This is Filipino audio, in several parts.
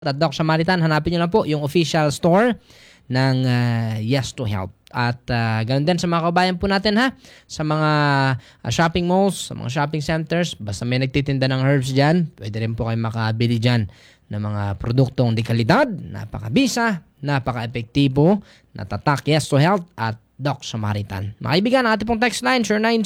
at Doc Samaritan, hanapin nyo lang po yung official store ng Yes to Health. At ganun din sa mga kabayan po natin sa mga shopping malls, sa mga shopping centers, basta may nagtitinda ng herbs dyan, pwede rin po kayo makabili dyan ng mga produktong di kalidad, napakabisa, napaka-epektibo, natatak Yes to Health at Doc Samaritan. Mga kaibigan, ang ating pong text line,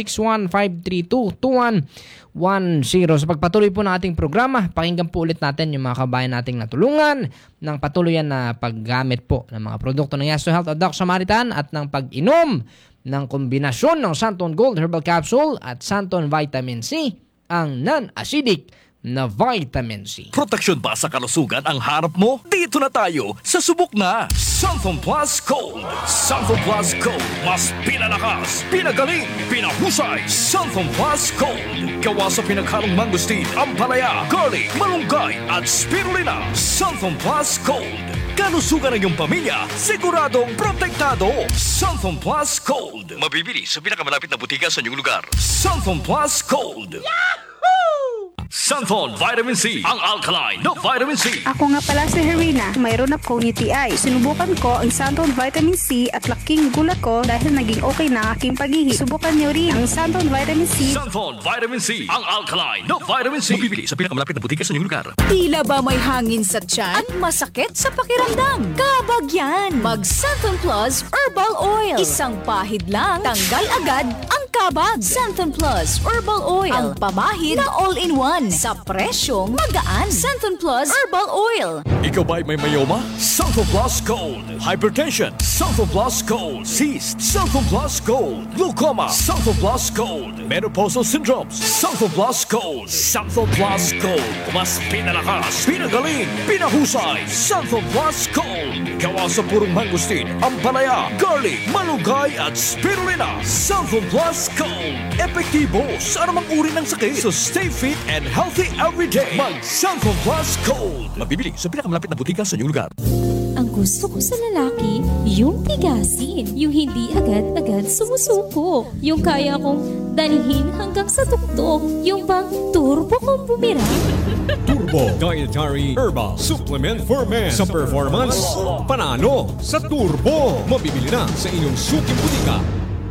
0961-532-2110. Sa pagpatuloy po ng ating programa, pakinggan po ulit natin yung mga kabayan nating natulungan ng patuloyan na paggamit po ng mga produkto ng Yes to Health at Doc Samaritan at ng pag-inom ng kombinasyon ng Santon Gold Herbal Capsule at Santon Vitamin C, ang non-acidic na vitamin C. Proteksyon ba sa kalusugan ang harap mo? Dito na tayo sa subok na Santon Plus Gold. Santon Plus Gold. Mas pinalakas, pinagaling, pinahusay. Santon Plus Gold. Gawa sa pinaghalong mangustin, ampalaya, garlic, malunggay at spirulina. Santon Plus Gold. Kalusugan ng iyong pamilya, siguradong protektado. Santon Plus Gold. Mabibili sa pinakamalapit na butika sa inyong lugar. Santon Plus Gold. Santon Vitamin C, ang alkaline na vitamin C. Ako nga pala si Herina, mayroon akong UTI. Sinubukan ko ang Santon Vitamin C at laking gulat ko dahil naging okay na aking pag-ihi. Subukan niyo rin ang Santon Vitamin C. Santon Vitamin C, ang alkaline na vitamin C. Mabibili sa pinakamalapit na butika sa inyong lugar. Tila ba may hangin sa tiyan at masakit sa pakiramdam? Kabag yan! Mag Santon Plus Herbal Oil. Isang pahid lang, tanggal agad ang kabag. Santon Plus Herbal Oil. Ang pamahid na all-in-one sa presyong magaan. Santon Plus Herbal Oil. Ikaw ba'y may mayoma? Santon Plus Gold. Hypertension. Santon Plus Gold. Cyst. Santon Plus Gold. Glaucoma. Santon Plus Gold. Menopausal syndromes. Santon Plus Gold. Santon Plus Gold. Mas pinalakas, pinagaling, pinahusay. Santon Plus Gold. Gawa sa purong mangustin, ampalaya, garlic, malunggay at spirulina. Santon Plus Gold. Epektibo sa anumang uri ng sakit. So stay fit and healthy every day. Mag Santon Plus Gold. Mabibili sa pinakamalapit na butika sa inyong lugar. Ang gusto ko sa lalaki, yung tigasin, yung hindi agad-agad sumusuko, yung kaya kong dalhin hanggang sa tuktok, yung bang turbo kong bumira. Turbo Dietary Herbal Supplement for Men. Sa performance, panalo sa turbo. Mabibili na sa inyong suking butika.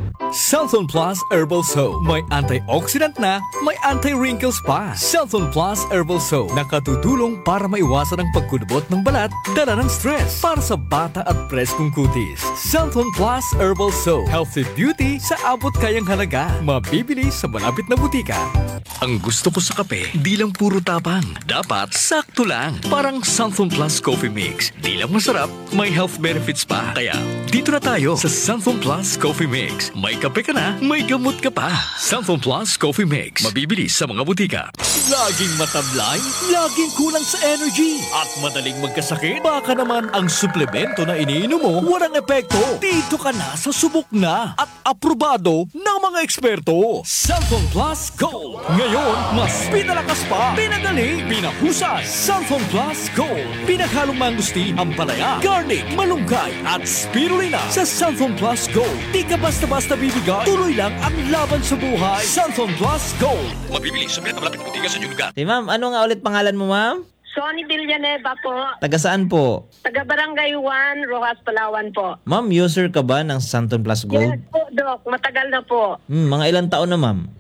Santon Plus Herbal Soap. May antioxidant na, may anti-wrinkles pa. Santon Plus Herbal Soap. Nakatutulong para maiwasan ang pagkulubot ng balat, dala ng stress. Para sa bata at preskong kutis. Santon Plus Herbal Soap. Healthy beauty sa abot kayang halaga. Mabibili sa malapit na butika. Ang gusto ko sa kape, di lang puro tapang. Dapat sakto lang. Parang Santon Plus Coffee Mix. Di lang masarap, may health benefits pa. Kaya, dito na tayo sa Santon Plus Coffee Mix. May kape ka na, may gamot ka pa. Santon Plus Coffee Mix. Mabibili sa mga butika. Laging matablay, laging kulang sa energy, at madaling magkasakit. Baka naman ang suplemento na iniinom mo walang epekto. Dito ka na sa subok na at aprobado ng mga eksperto. Santon Plus Gold. Ngayon, mas pinalakas pa, pinagaling, pinahusay. Santon Plus Gold. Pinaghalong mangustin, ampalaya, garlic, malunggay at spirulina. Sa Santon Plus Gold, di ka basta-basta bibigay. Tuloy lang ang laban sa buhay. Santon Plus Gold. Mabibili sa pinakamalapit na butika sa inyong lugar. Ma'am, ano nga ulit pangalan mo, ma'am? Sonny Villanueva po. Taga saan po? Taga Barangay 1, Rojas, Palawan po. Ma'am, user ka ba ng Santon Plus Gold? Yes po, Doc. Matagal na po. Mga ilang taon na, ma'am?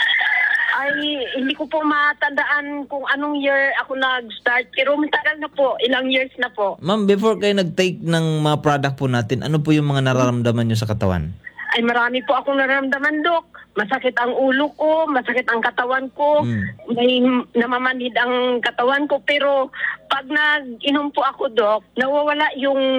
Ay, hindi ko po matandaan kung anong year ako nag-start. Pero matagal na po. Ilang years na po. Ma'am, before kayo nag-take ng mga product po natin, ano po yung mga nararamdaman nyo sa katawan? Ay, marami po akong nararamdaman, Doc. Masakit ang ulo ko, masakit ang katawan ko, may namamanhid ang katawan ko. Pero pag nag-inom po ako, Doc, nawawala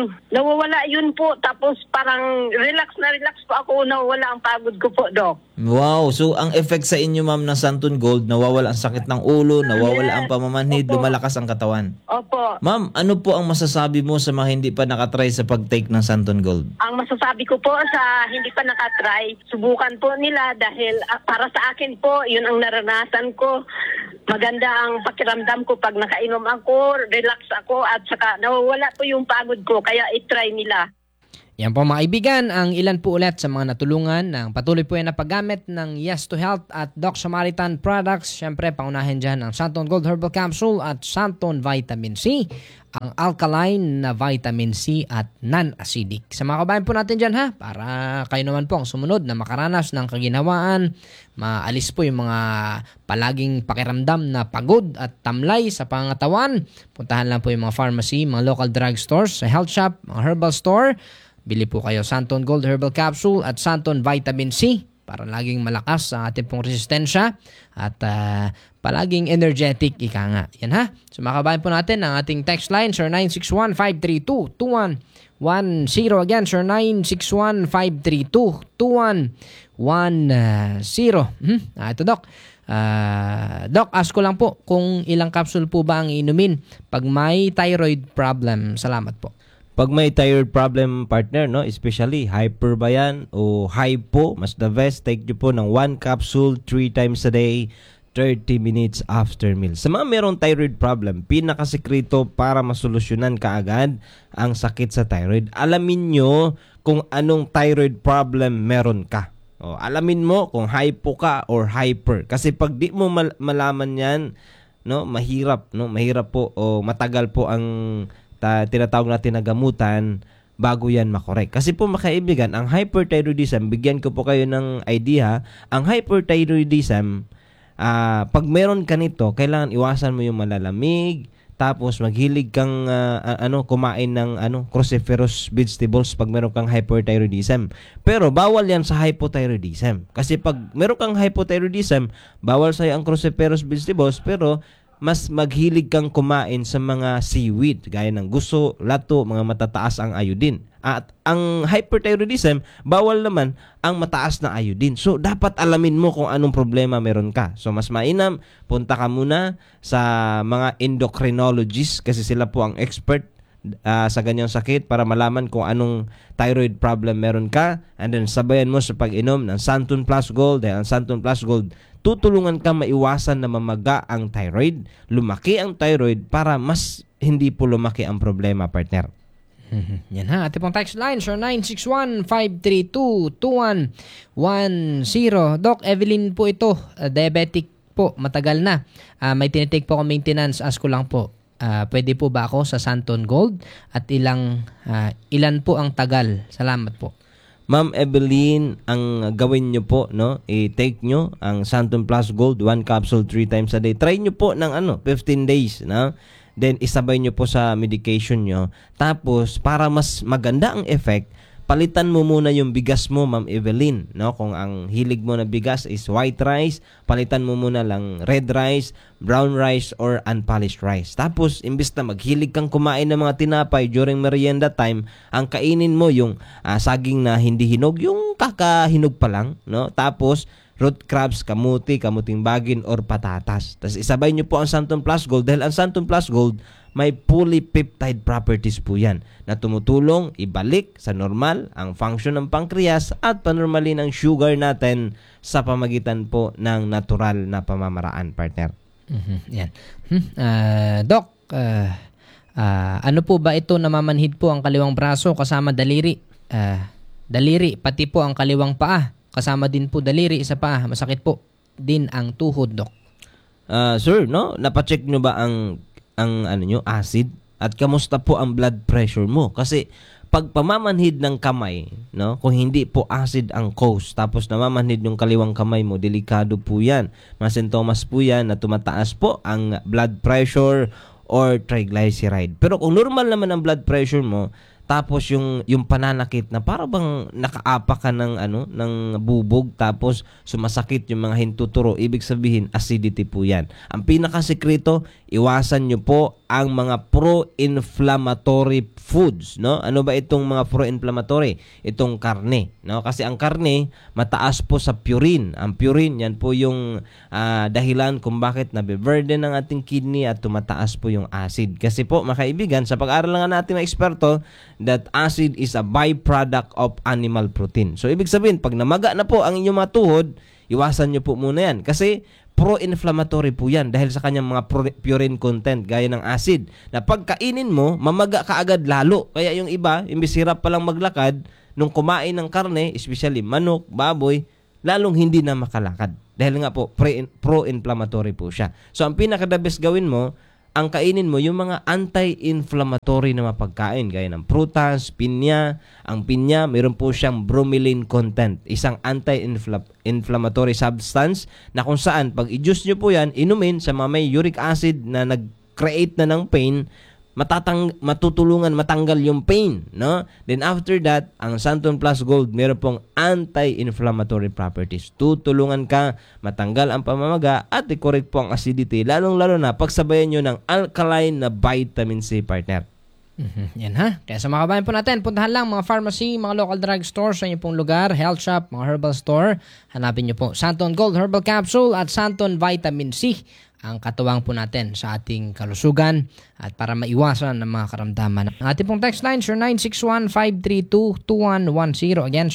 yun po. Tapos parang relax po ako, nawawala ang pagod ko po, Doc. Wow, so ang effect sa inyo, ma'am, ng Santon Gold, nawawala ang sakit ng ulo, nawawala ang pamamanhid, lumalakas ang katawan. Opo. Ma'am, ano po ang masasabi mo sa mga hindi pa nakatry sa pag-take ng Santon Gold? Ang masasabi ko po sa hindi pa nakatry, subukan po nila dahil para sa akin po, yun ang naranasan ko. Maganda ang pakiramdam ko pag nakainom ako, relax ako at saka nawawala po yung pagod ko, kaya i-try nila. Yan po mga kaibigan, ang ilan po ulit sa mga natulungan ng patuloy po yan na paggamit ng Yes to Health at Doc Samaritan products. Siyempre, paunahin dyan ang Santon Gold Herbal Capsule at Santon Vitamin C. ang alkaline na vitamin C at non-acidic. Sa mga kabayan po natin dyan ha, para kayo naman po ang sumunod na makaranas ng kaginhawaan, maalis po yung mga palaging pakiramdam na pagod at tamlay sa pangatawan. Puntahan lang po yung mga pharmacy, mga local drug stores, sa health shop, mga herbal store. Bili po kayo Santon Gold Herbal Capsule at Santon Vitamin C para laging malakas sa ating pong resistensya at palaging energetic, ika nga. Yan ha. So makabayan po natin ang ating text line, sir 961-532-2110. Again, sir 961-532-2110. Ito, Doc. Doc, ask ko lang po kung ilang capsule po ba ang inumin pag may thyroid problem. Salamat po. Pag may thyroid problem, partner, no, especially hyper ba yan o hypo, mas the best, take nyo po ng 1 capsule 3 times a day, 30 minutes after meal. Sa mga merong thyroid problem, pinakasekreto para masolusyonan kaagad ang sakit sa thyroid, alamin nyo kung anong thyroid problem meron ka. O, alamin mo kung hypo ka or hyper. Kasi pag di mo malaman yan, no, mahirap po o matagal po ang tinatawag natin na gamutan bago yan makorek. Kasi po makaibigan, ang hyperthyroidism, bigyan ko po kayo ng idea, ang hyperthyroidism, pag meron ka nito, kailangan iwasan mo yung malalamig, tapos maghilig kang kumain ng cruciferous vegetables pag meron kang hyperthyroidism. Pero bawal yan sa hypothyroidism. Kasi pag meron kang hypothyroidism, bawal sa'yo ang cruciferous vegetables, pero mas maghilig kang kumain sa mga seaweed, gaya ng guso, lato, mga matataas ang iodine. At ang hyperthyroidism, bawal naman ang mataas na iodine. So, dapat alamin mo kung anong problema meron ka. So, mas mainam, punta ka muna sa mga endocrinologists kasi sila po ang expert sa ganyang sakit para malaman kung anong thyroid problem meron ka. And then, sabayan mo sa pag-inom ng Santon Plus Gold. Dahil ang Santon Plus Gold, tutulungan ka maiwasan na mamaga ang thyroid, lumaki ang thyroid para mas hindi po lumaki ang problema, partner. Yan ha, ating pong text line, sir 961-532-2110. Doc, Evelyn po ito, diabetic po, matagal na. May tinitake po ako maintenance, ask ko lang po, pwede po ba ako sa Santon Gold? At ilan po ang tagal? Salamat po. Ma'am Evelyn, ang gawin nyo po, no, i-take nyo ang Santon Plus Gold, 1 capsule 3 times a day. Try nyo po ng 15 days, no? Then, isabay nyo po sa medication nyo. Tapos, para mas maganda ang effect, palitan mo muna yung bigas mo, Ma'am Evelyn, no? Kung ang hilig mo na bigas is white rice, palitan mo muna lang red rice, brown rice, or unpolished rice. Tapos, imbis na maghilig kang kumain ng mga tinapay during merienda time, ang kainin mo yung saging na hindi hinog, yung kakahinog pa lang, no? Tapos, root crabs, kamuting bagin, or patatas. Tapos, isabay nyo po ang Santon Plus Gold dahil ang Santon Plus Gold may polypeptide properties po yan na tumutulong ibalik sa normal ang function ng pancreas at panormalin ang sugar natin sa pamagitan po ng natural na pamamaraan, partner. Yan. Doc, ano po ba ito, namamanhid po ang kaliwang braso kasama daliri? Daliri, pati po ang kaliwang paa. Kasama din po daliri, isa pa. Masakit po din ang tuhod, Doc. Sir, no? Napacheck nyo ba ang acid? At kamusta po ang blood pressure mo? Kasi pag pamamanhid ng kamay, no, kung hindi po acid ang cause, tapos namamanhid yung kaliwang kamay mo, delikado po yan. Mga sintomas po yan na tumataas po ang blood pressure or triglyceride. Pero kung normal naman ang blood pressure mo, tapos yung pananakit na para bang nakaapa ka ng bubog, tapos sumasakit yung mga hintuturo, ibig sabihin acidity po yan. Ang pinakasekreto, iwasan nyo po ang mga pro-inflammatory foods, no? Ano ba itong mga pro-inflammatory? Itong karne, no? Kasi ang karne mataas po sa purine. Ang purine, yan po yung dahilan kung bakit nabe-burden ang ating kidney at tumataas po yung acid. Kasi po, mga kaibigan, sa pag-aaral nga natin ng eksperto, that acid is a byproduct of animal protein. So, ibig sabihin, pag namaga na po ang inyong mga tuhod, iwasan nyo po muna yan. Kasi pro-inflammatory po yan dahil sa kanyang mga purine content gaya ng acid na pagkainin mo, mamaga ka agad lalo. Kaya yung iba, imbis hirap palang maglakad, nung kumain ng karne, especially manok, baboy, lalong hindi na makalakad. Dahil nga po, pro-inflammatory po siya. So, ang pinaka-the best gawin mo, ang kainin mo yung mga anti-inflammatory na mapagkain gaya ng prutas, pinya. Ang pinya, mayroon po siyang bromelain content, isang anti-inflammatory substance na kung saan pag i-juice nyo po yan, inumin sa mga may uric acid na nag-create na ng pain, matutulungan matanggal yung pain, no? Then after that, ang Santon Plus Gold meron pong anti-inflammatory properties. Tutulungan ka matanggal ang pamamaga at i-correct po ang acidity, lalong-lalo na pagsabayan nyo ng alkaline na vitamin C, partner. Yan ha. Kaya sa mga kabayan po natin, puntahan lang mga pharmacy, mga local drug stores sa inyong pong lugar, health shop, mga herbal store. Hanapin nyo po Santon Gold Herbal Capsule at Santon Vitamin C, ang katuwang po natin sa ating kalusugan at para maiwasan ng mga karamdaman. Ang ating pong text line, 0961-532-2110. Again,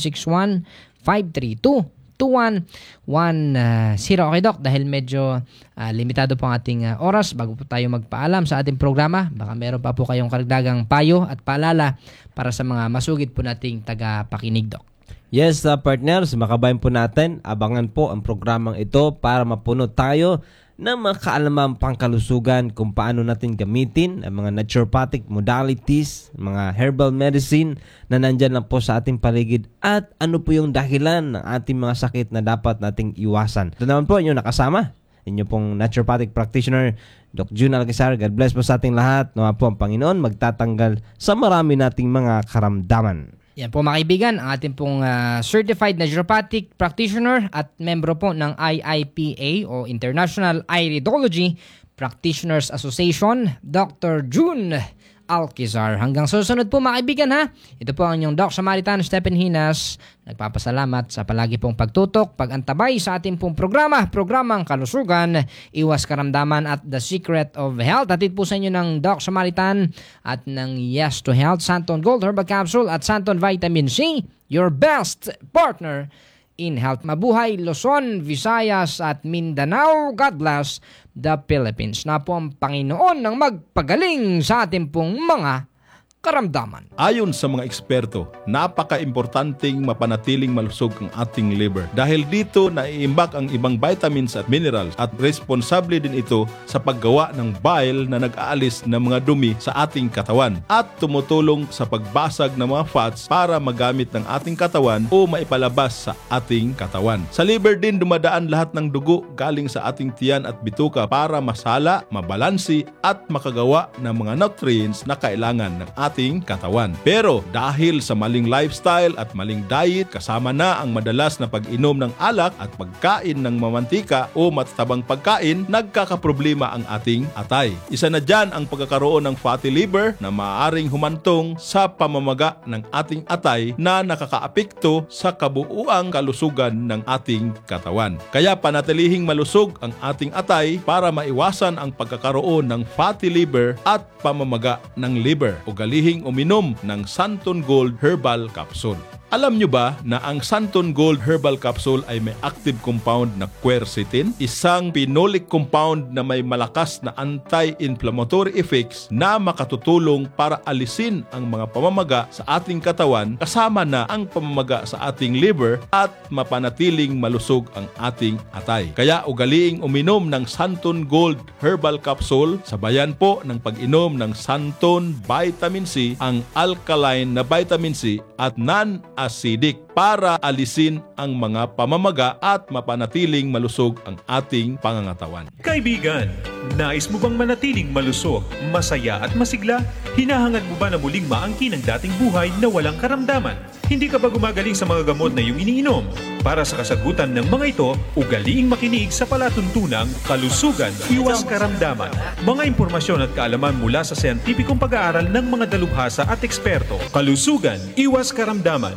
0961-532-2110. Okay, Doc, dahil medyo limitado po ang ating oras bago po tayo magpaalam sa ating programa, baka meron pa po kayong karagdagang payo at paalala para sa mga masugid po nating tagapakinig, Doc. Yes, partners, makabayan po natin. Abangan po ang programang ito para mapuno tayo na makaalamang pangkalusugan kung paano natin gamitin ang mga naturopathic modalities, mga herbal medicine na nandyan lang po sa ating paligid at ano po yung dahilan ng ating mga sakit na dapat nating iwasan. Ito naman po inyong nakasama, inyo pong naturopathic practitioner, Dr. June Alcazar. God bless po sa ating lahat. Nawa po ang Panginoon magtatanggal sa marami nating mga karamdaman. Yan po mga kaibigan, ang ating pong Certified Naturopathic Practitioner at membro po ng IIPA o International Iridology Practitioners Association, Dr. June Alcazar. Hanggang susunod po mga kaibigan ha. Ito po ang inyong Doc Samaritan Stephen Hinas. Nagpapasalamat sa palagi pong pagtutok, pagantabay sa ating pong programang Kalusugan, Iwas Karamdaman at The Secret of Health. Hatid po sa inyo ng Doc Samaritan at ng Yes to Health, Santon Gold Herbal Capsule at Santon Vitamin C, your best partner in health. Mabuhay Luzon, Visayas at Mindanao. God bless the Philippines. Na po ang Panginoon ng magpagaling sa ating pong mga karamdaman. Ayon sa mga eksperto, napaka-importanting mapanatiling malusog ang ating liver. Dahil dito naiimbak ang ibang vitamins at minerals at responsable din ito sa paggawa ng bile na nag-aalis ng mga dumi sa ating katawan at tumutulong sa pagbasag ng mga fats para magamit ng ating katawan o maipalabas sa ating katawan. Sa liver din dumadaan lahat ng dugo galing sa ating tiyan at bituka para masala, mabalansi at makagawa ng mga nutrients na kailangan ng ating katawan. Pero dahil sa maling lifestyle at maling diet, kasama na ang madalas na pag-inom ng alak at pagkain ng mamantika o matatabang pagkain, nagkakaproblema ang ating atay. Isa na dyan ang pagkakaroon ng fatty liver na maaaring humantong sa pamamaga ng ating atay na nakakaapekto sa kabuuang kalusugan ng ating katawan. Kaya panatilihing malusog ang ating atay para maiwasan ang pagkakaroon ng fatty liver at pamamaga ng liver. Ugalihing uminom ng Santon Gold Herbal Capsule. Alam nyo ba na ang Santon Gold Herbal Capsule ay may active compound na quercetin, isang phenolic compound na may malakas na anti-inflammatory effects na makatutulong para alisin ang mga pamamaga sa ating katawan kasama na ang pamamaga sa ating liver at mapanatiling malusog ang ating atay. Kaya ugaliing uminom ng Santon Gold Herbal Capsule, sabayan po ng pag-inom ng Santon Vitamin C, ang alkaline na vitamin C at non-acidic para alisin ang mga pamamaga at mapanatiling malusog ang ating pangangatawan. Kaibigan, nais mo bang manatiling malusog, masaya at masigla? Hinahangad mo ba na muling maangkin ang dating buhay na walang karamdaman? Hindi ka ba gumagaling sa mga gamot na iyong iniinom? Para sa kasagutan ng mga ito, ugaliing makinig sa palatuntunang Kalusugan, Iwas Karamdaman. Mga impormasyon at kaalaman mula sa siyentipikong pag-aaral ng mga dalubhasa at eksperto. Kalusugan, Iwas Karamdaman.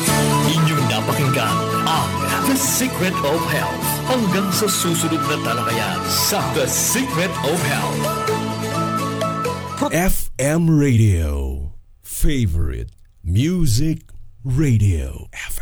Inyong napakinggan ang The Secret of Health. Hanggang sa susunod na talakayan sa The Secret of Health. FM Radio. Favorite Music Radio. FM.